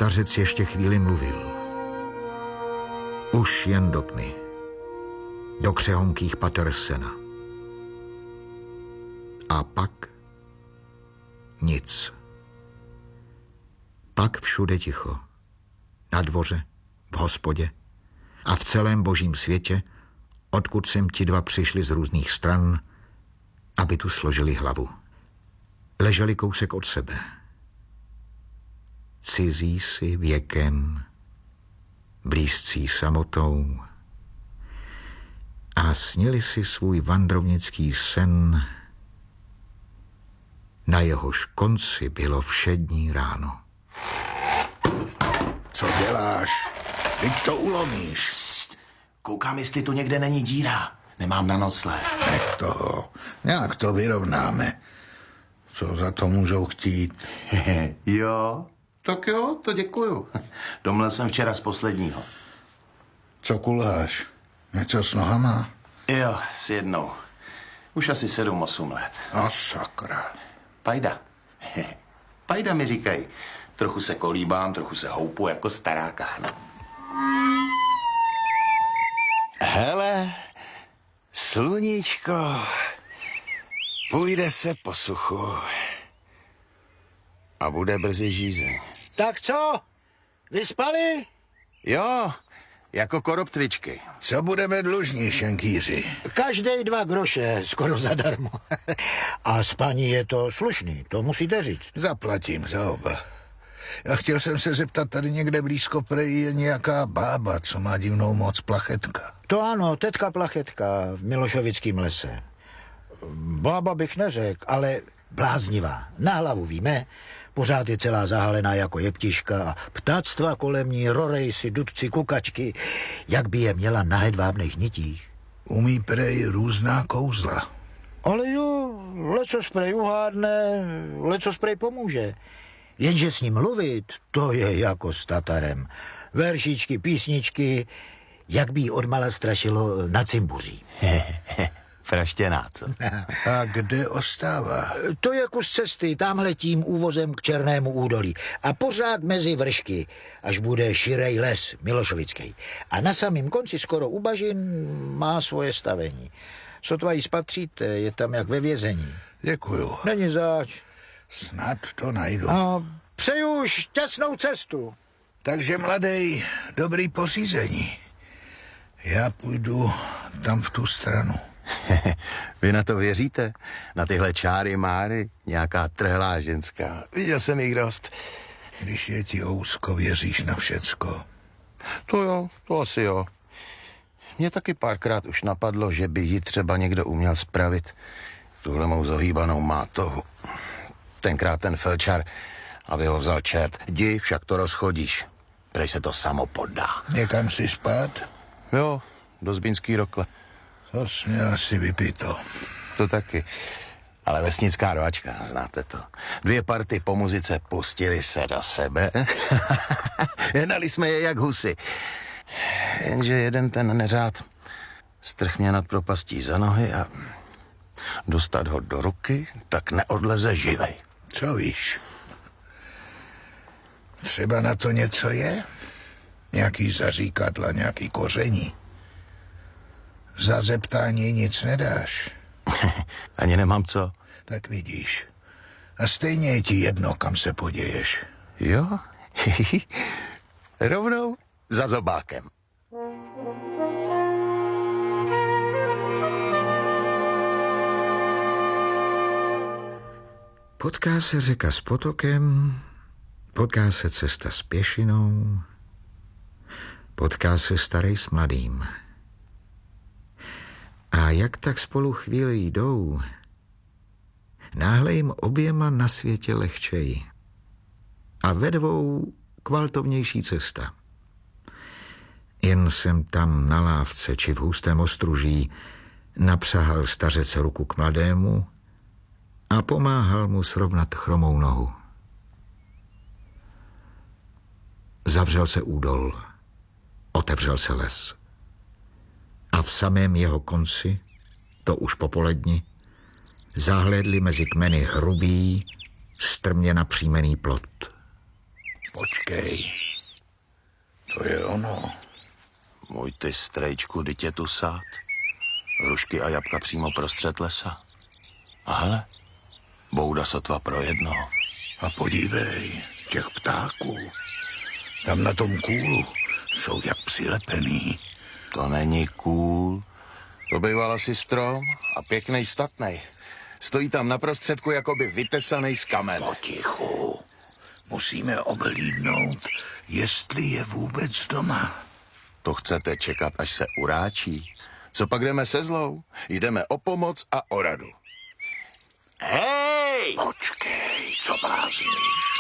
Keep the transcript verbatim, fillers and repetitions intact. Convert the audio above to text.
Stařec ještě chvíli mluvil. Už jen do tmy. Do křehonkých pater sena. A pak nic. Pak všude ticho. Na dvoře, v hospodě a v celém božím světě, odkud sem ti dva přišli z různých stran, aby tu složili hlavu. Leželi kousek od sebe. Cizí si věkem, blízcí samotou a snili si svůj vandrovnický sen, na jehož konci bylo všední ráno. Co děláš? Teď to ulomíš. Psst, koukám, jestli tu někde není díra. Nemám na nocleh. Nech toho. Nějak to vyrovnáme. Co za to můžou chtít? Jo, tak jo, to děkuju. Domlel jsem včera z posledního. Co kulháš? Něco s nohama? Jo, s jednou. Už asi sedm, osm let. A sakra. Pajda. Pajda mi říkají. Trochu se kolíbám, trochu se houpu jako stará kachna. Hele, sluníčko, půjde se po suchu a bude brzy žízeň. Tak co? Vyspali? Jo, jako koroptvičky. Co budeme dlužní, šenkýři? Každej dva groše, skoro zadarmo. A s paní je to slušný, to musíte říct. Zaplatím za oba. Já chtěl jsem se zeptat, tady někde blízko prej je nějaká bába, co má divnou moc, Plachetka. To ano, tetka Plachetka v Milošovickém lese. Bába bych neřekl, ale bláznivá. Na hlavu víme, pořád je celá zahalená jako jeptiška a ptáctva kolem ní, rorejsi, dudci, kukačky, jak by je měla na hedvábných nitích. Umí prej různá kouzla. Ale jo, leco sprej uhádne, leco sprej pomůže. Jenže s ním mluvit, to je jako s Tatarem. Veršičky, písničky, jak by jí odmala strašilo na cimbuří. Fraštěná, co? A kde ostává? To je kus cesty, tamhle tím úvozem k Černému údolí. A pořád mezi vršky, až bude širej les Milošovický. A na samém konci skoro u bažin má svoje stavení. Sotva jí spatříte, je tam jak ve vězení. Děkuju. Není zač. Snad to najdu. A přeju šťastnou cestu. Takže, mladej, dobrý pořízení. Já půjdu tam v tu stranu. Vy na to věříte? Na tyhle čáry máry? Nějaká trhlá ženská. Viděl jsem jich dost. Když je ti ousko, věříš na všecko. To jo, to asi jo. Mě taky párkrát už napadlo, že by ji třeba někdo uměl spravit. Tuhle mou zohýbanou mátohu. Tenkrát ten felčar, aby ho vzal čert. Jdi, však to rozchodíš. Prej se to samo poddá. Někam si spát? Jo, do Zbínský Rokle. To směl asi vypito. To taky. Ale vesnická rvačka, znáte to. Dvě party po muzice pustili se do sebe. Jednali jsme je jak husy. Jenže jeden ten neřád strh mě nad propastí za nohy a dostat ho do ruky, tak neodleze živej. Co víš? Třeba na to něco je? Nějaký zaříkadla, nějaký koření. Za zeptání nic nedáš. Ani nemám co. Tak vidíš. A stejně je ti jedno, kam se poděješ. Jo? Rovnou za zobákem. Potká se řeka s potokem, potká se cesta s pěšinou, potká se starej s mladým. A jak tak spolu chvíli jdou, náhle jim oběma na světě lehčejí. A ve dvou kvaltovnější cesta. Jen jsem tam na lávce či v hustém ostruží napřahal stařec ruku k mladému a pomáhal mu srovnat chromou nohu. Zavřel se údol, otevřel se les. A v samém jeho konci, to už popoledni, zahlédli mezi kmeny hrubý, strmě napřímený plot. Počkej. To je ono. Můj ty strejčku, dyť je tu sád. Hrušky a jabka přímo prostřed lesa. A hele, bouda sotva pro jednoho. A podívej, těch ptáků. Tam na tom kůlu jsou jak přilepený. To není kůl. To býval asi strom a pěknej statnej. Stojí tam na prostředku jakoby vytesaný z kamene. Potichu. Musíme obhlídnout, jestli je vůbec doma. To chcete čekat, až se uráčí? Co pak jdeme se zlou? Jdeme o pomoc a o radu. Hej! Počkej, co blázníš?